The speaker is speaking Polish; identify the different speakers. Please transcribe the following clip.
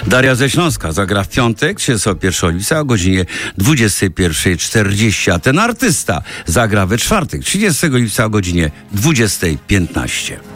Speaker 1: Daria ze Śląska zagra w piątek, 31 lipca o godzinie 21:40, a ten artysta zagra we czwartek, 30 lipca o godzinie 20:15.